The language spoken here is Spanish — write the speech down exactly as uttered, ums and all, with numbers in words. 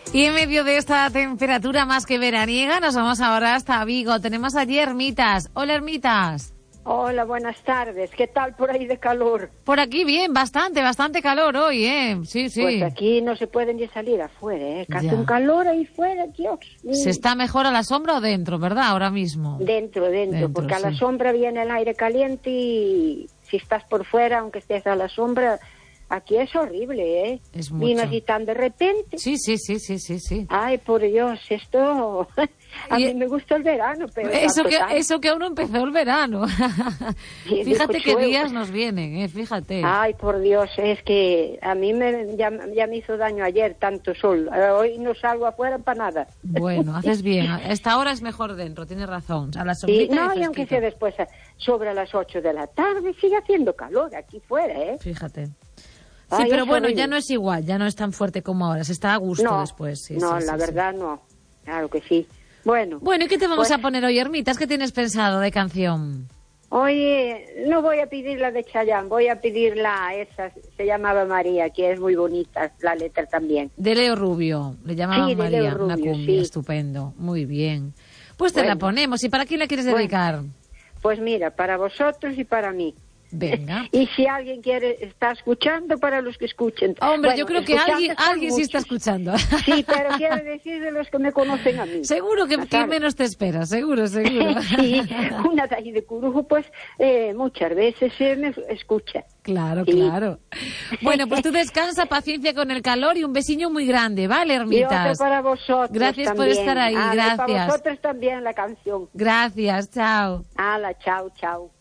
Y en medio de esta temperatura más que veraniega, nos vamos ahora hasta Vigo. Tenemos allí Ermitas. Hola, Ermitas. Hola, buenas tardes. ¿Qué tal por ahí de calor? Por aquí bien, bastante, bastante calor hoy, ¿eh? Sí, sí. Pues aquí no se pueden ni salir afuera, ¿eh? Que hace Ya. un calor ahí fuera, Dios. ¿Se está mejor a la sombra o dentro, verdad, ahora mismo? Dentro, dentro, Dentro, porque a la sí. sombra viene el aire caliente y si estás por fuera, aunque estés a la sombra, aquí es horrible, ¿eh? Es mucho. Vino así tan de repente. Sí, sí, sí, sí, sí, sí. Ay, por Dios, esto... A Y- mí me gusta el verano, pero... Eso tanto, que, tanto. eso que aún no empezó el verano. Sí, Fíjate dijo qué Chueu. días nos vienen, ¿eh? Fíjate. Ay, por Dios, es que a mí me, ya, ya me hizo daño ayer tanto sol. Eh, Hoy no salgo afuera para nada. Bueno, haces bien. A esta hora es mejor dentro, tienes razón. A la Y, sombrita no, y y aunque fresquito. sea después, eh, sobre las ocho de la tarde, sigue haciendo calor aquí fuera, ¿eh? Fíjate. Sí, Ay, pero es bueno, horrible. ya no es igual, ya no es tan fuerte como ahora. Se está a gusto No, después. Sí, no, sí, la sí, sí. verdad no. Claro que sí. Bueno, Bueno, ¿y qué te vamos Pues- a poner hoy, Ermitas? ¿Qué tienes pensado de canción? oye, no voy a pedir la de Chayanne, voy a pedir la esa, se llamaba María, que es muy bonita, la letra también. De Leo Rubio. Le llamaban Sí, de María, Leo una Rubio, cumbia. sí. Estupendo. Muy bien. Pues te la Bueno. ponemos. ¿Y para quién la quieres Bueno. dedicar? Pues mira, para vosotros y para mí. Venga. Y si alguien quiere, está escuchando, para los que escuchen. Hombre, Bueno, yo creo que escuchando alguien, son alguien sí está muchos. escuchando. Sí, pero quiero decir de los que me conocen a mí. Seguro que, Ah, que claro. menos te espera, seguro, seguro. Sí, una de ahí de Curujo, pues eh, muchas veces se me escucha. Claro, Sí. claro. Bueno, pues tú descansa, paciencia con el calor y un besiño muy grande, ¿vale, Y otro Ermitas? para vosotros Gracias por también. estar ahí, Ah, y gracias. para vosotros también la canción. Gracias, chao. Hala, chao, chao.